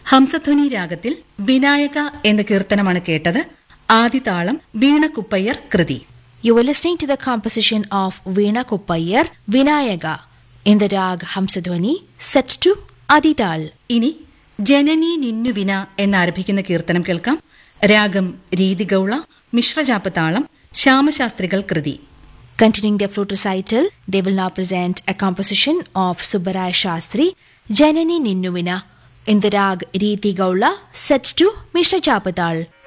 ഹംസധ്വനി രാഗത്തിൽ വിനായക എന്ന കീർത്തനമാണ് കേട്ടത്. ആദിതാളം വീണ കുപ്പയ്യർ കൃതി. You were listening to the composition of Veena Kuppayar, Vinayaka, in the rag Hamsadhwani, set to Adidal. ഇനി ജനനി നിന്നുവിന എന്നാരംഭിക്കുന്ന കീർത്തനം കേൾക്കാം. രാഗം രീതിഗൌള, മിശ്രജാപ്പതാളം, ശ്യാമശാസ്ത്രികൾ കൃതി. Continuing their flute recital, they will now present a composition of Subbaraya Shastri, Janani Ninnuvina, in the rag Riti Gaula, set to Mishra Chapatal.